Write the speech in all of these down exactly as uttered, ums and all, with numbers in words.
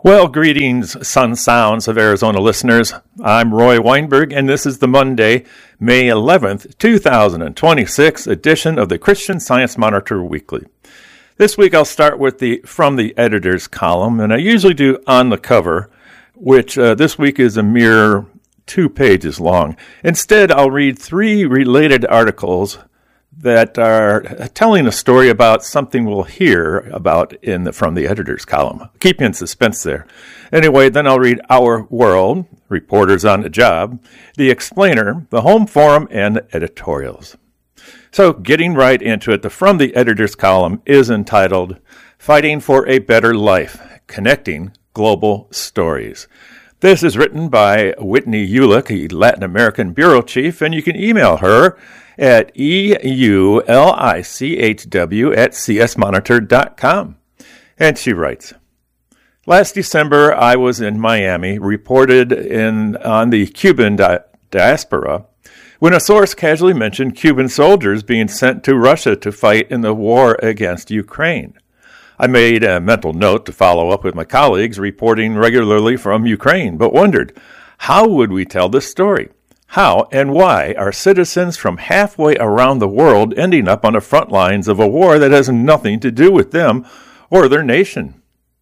Well, greetings, sun sounds of Arizona listeners. I'm Roy Weinberg, and this is the Monday, May eleventh, twenty twenty-six edition of the Christian Science Monitor Weekly. This week I'll start with the From the Editor's column, and I usually do On the Cover, which uh, this week is a mere two pages long. Instead, I'll read three related articles that are telling a story about something we'll hear about in the From the Editor's column. Keep you in suspense there. Anyway, then I'll read Our World, Reporters on the Job, The Explainer, the Home Forum, and editorials. So, getting right into it, the From the Editor's column is entitled Fighting for a Better Life, Connecting Global Stories. This is written by Whitney Ulick, a Latin American bureau chief, and you can email her at E U L I C H W at C S monitor dot com. And she writes, Last December, I was in Miami, reported in on the Cuban di- diaspora, when a source casually mentioned Cuban soldiers being sent to Russia to fight in the war against Ukraine. I made a mental note to follow up with my colleagues reporting regularly from Ukraine, but wondered, how would we tell this story? How and why are citizens from halfway around the world ending up on the front lines of a war that has nothing to do with them or their nation?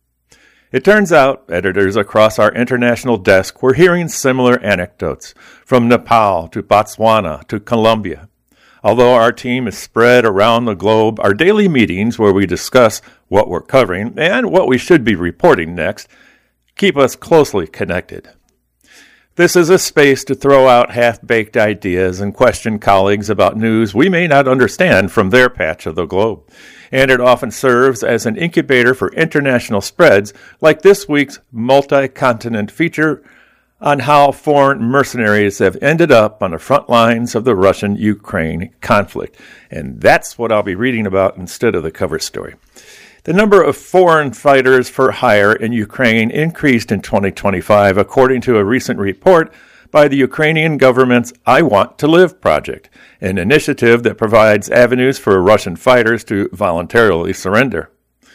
It turns out editors across our international desk were hearing similar anecdotes, from Nepal to Botswana to Colombia. Although our team is spread around the globe, our daily meetings where we discuss what we're covering and what we should be reporting next keep us closely connected. This is a space to throw out half-baked ideas and question colleagues about news we may not understand from their patch of the globe. And it often serves as an incubator for international spreads, like this week's multi-continent feature on how foreign mercenaries have ended up on the front lines of the Russian-Ukraine conflict. And that's what I'll be reading about instead of the cover story. The number of foreign fighters for hire in Ukraine increased in twenty twenty-five, according to a recent report by the Ukrainian government's I Want to Live project, an initiative that provides avenues for Russian fighters to voluntarily surrender.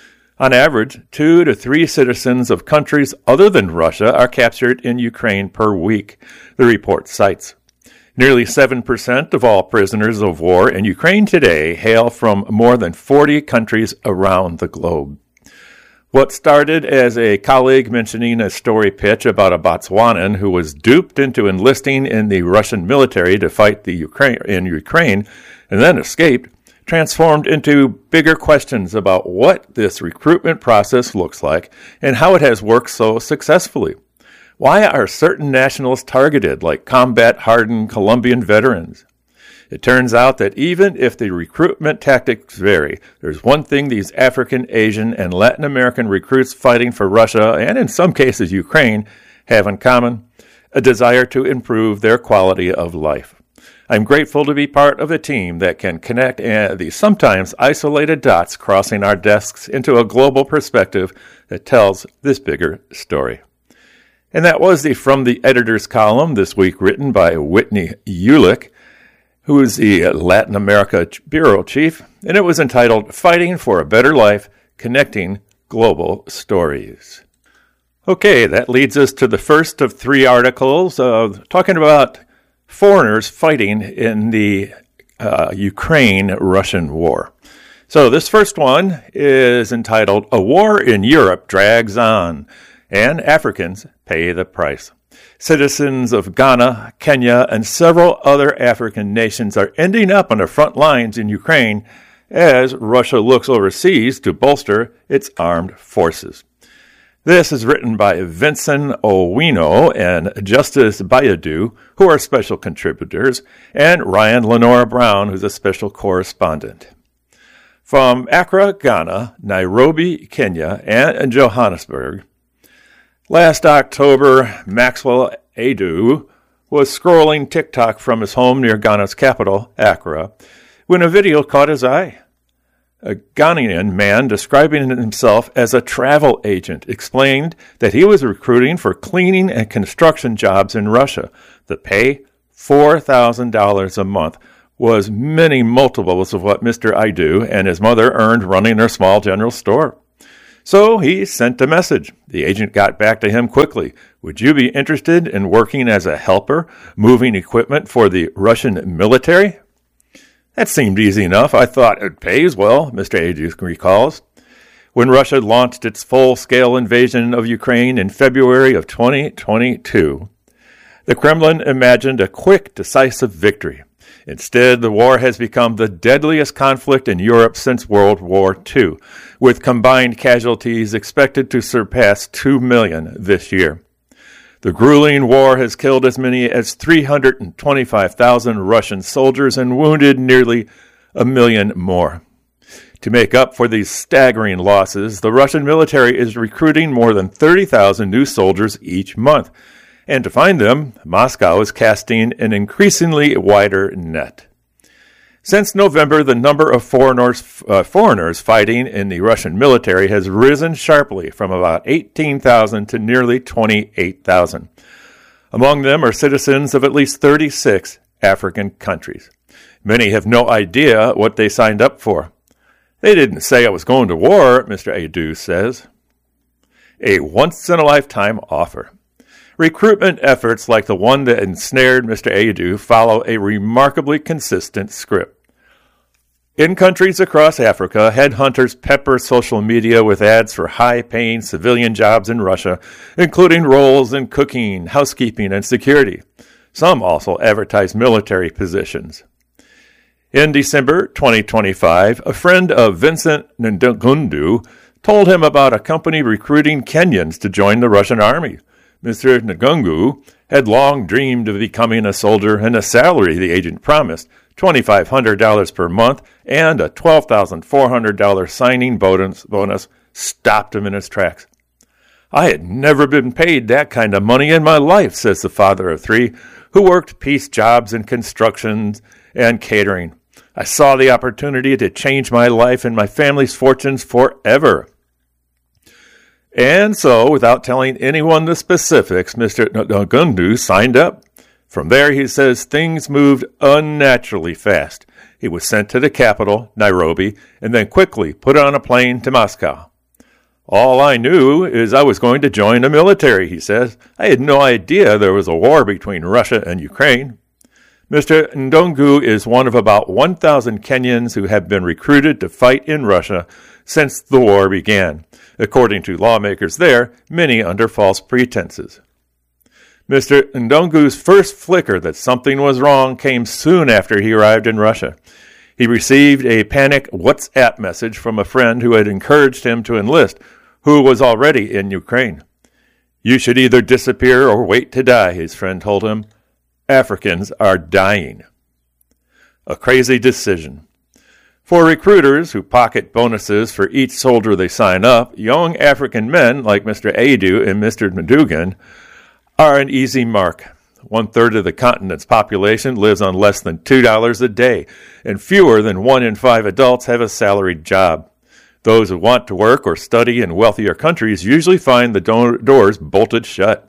On average, two to three citizens of countries other than Russia are captured in Ukraine per week, the report cites. Nearly seven percent of all prisoners of war in Ukraine today hail from more than forty countries around the globe. What started as a colleague mentioning a story pitch about a Botswanan who was duped into enlisting in the Russian military to fight the Ukraine in Ukraine and then escaped, transformed into bigger questions about what this recruitment process looks like and how it has worked so successfully. Why are certain nationals targeted, like combat-hardened Colombian veterans? It turns out that even if the recruitment tactics vary, there's one thing these African, Asian, and Latin American recruits fighting for Russia, and in some cases Ukraine, have in common: a desire to improve their quality of life. I'm grateful to be part of a team that can connect the sometimes isolated dots crossing our desks into a global perspective that tells this bigger story. And that was the From the Editor's column this week, written by Whitney Ulick, who is the Latin America bureau chief, and it was entitled Fighting for a Better Life, Connecting Global Stories. Okay, that leads us to the first of three articles uh, talking about foreigners fighting in the uh, Ukraine-Russian war. So this first one is entitled A War in Europe Drags On, and Africans pay the price. Citizens of Ghana, Kenya, and several other African nations are ending up on the front lines in Ukraine as Russia looks overseas to bolster its armed forces. This is written by Vincent Owino and Justice Bayadu, who are special contributors, and Ryan Lenora Brown, who's a special correspondent. From Accra, Ghana, Nairobi, Kenya, and Johannesburg, last October, Maxwell Adu was scrolling TikTok from his home near Ghana's capital, Accra, when a video caught his eye. A Ghanaian man describing himself as a travel agent explained that he was recruiting for cleaning and construction jobs in Russia. The pay, four thousand dollars a month, was many multiples of what Mister Adu and his mother earned running their small general store. So he sent a message. The agent got back to him quickly. Would you be interested in working as a helper, moving equipment for the Russian military? That seemed easy enough. I thought it pays well, Mister Adu recalls. When Russia launched its full-scale invasion of Ukraine in February of twenty twenty-two, the Kremlin imagined a quick, decisive victory. Instead, the war has become the deadliest conflict in Europe since World War Two, with combined casualties expected to surpass two million this year. The grueling war has killed as many as three hundred twenty-five thousand Russian soldiers and wounded nearly a million more. To make up for these staggering losses, the Russian military is recruiting more than thirty thousand new soldiers each month. And to find them, Moscow is casting an increasingly wider net. Since November, the number of foreigners, uh, foreigners fighting in the Russian military has risen sharply from about eighteen thousand to nearly twenty-eight thousand. Among them are citizens of at least thirty-six African countries. Many have no idea what they signed up for. They didn't say I was going to war, Mister Adu says. A once-in-a-lifetime offer. Recruitment efforts like the one that ensnared Mister Adu follow a remarkably consistent script. In countries across Africa, headhunters pepper social media with ads for high-paying civilian jobs in Russia, including roles in cooking, housekeeping, and security. Some also advertise military positions. In December twenty twenty-five, a friend of Vincent Ngundu told him about a company recruiting Kenyans to join the Russian army. Mister Ngundu had long dreamed of becoming a soldier, and a salary the agent promised, twenty-five hundred dollars per month, and a twelve thousand four hundred dollars signing bonus, bonus stopped him in his tracks. I had never been paid that kind of money in my life, says the father of three, who worked piece jobs in construction and catering. I saw the opportunity to change my life and my family's fortunes forever. And so, without telling anyone the specifics, Mister Ngundu signed up. From there, he says, things moved unnaturally fast. He was sent to the capital, Nairobi, and then quickly put on a plane to Moscow. All I knew is I was going to join the military, he says. I had no idea there was a war between Russia and Ukraine. Mister Ngundu is one of about one thousand Kenyans who have been recruited to fight in Russia since the war began, according to lawmakers there, many under false pretenses. Mister Ndongu's first flicker that something was wrong came soon after he arrived in Russia. He received a panic WhatsApp message from a friend who had encouraged him to enlist, who was already in Ukraine. You should either disappear or wait to die, his friend told him. Africans are dying. A crazy decision. For recruiters who pocket bonuses for each soldier they sign up, young African men like Mister Adu and Mister Madugan are an easy mark. One-third of the continent's population lives on less than two dollars a day, and fewer than one in five adults have a salaried job. Those who want to work or study in wealthier countries usually find the do- doors bolted shut.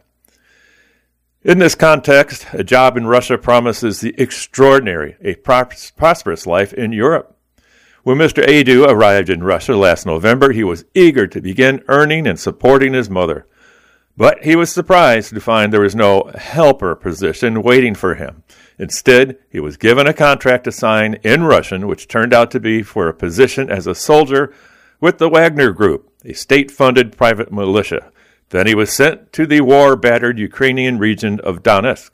In this context, a job in Russia promises the extraordinary, a pros- prosperous life in Europe. When Mister Adu arrived in Russia last November, he was eager to begin earning and supporting his mother. But he was surprised to find there was no helper position waiting for him. Instead, he was given a contract to sign in Russian, which turned out to be for a position as a soldier with the Wagner Group, a state-funded private militia. Then he was sent to the war-battered Ukrainian region of Donetsk.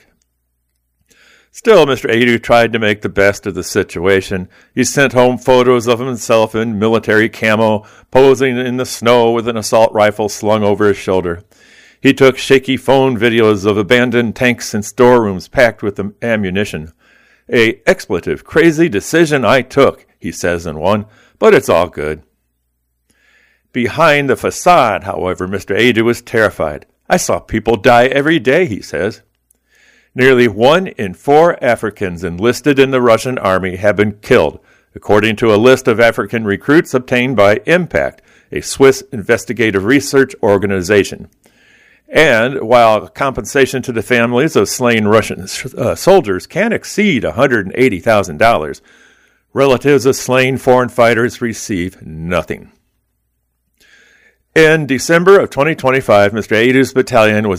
Still, Mister Adu tried to make the best of the situation. He sent home photos of himself in military camo, posing in the snow with an assault rifle slung over his shoulder. He took shaky phone videos of abandoned tanks and storerooms packed with ammunition. A expletive, crazy decision I took, he says in one, but it's all good. Behind the facade, however, Mister Adu was terrified. I saw people die every day, he says. Nearly one in four Africans enlisted in the Russian army have been killed, according to a list of African recruits obtained by Impact, a Swiss investigative research organization. And while compensation to the families of slain Russian uh, soldiers can exceed one hundred eighty thousand dollars, relatives of slain foreign fighters receive nothing. In December of twenty twenty-five, Mister Aidu's battalion was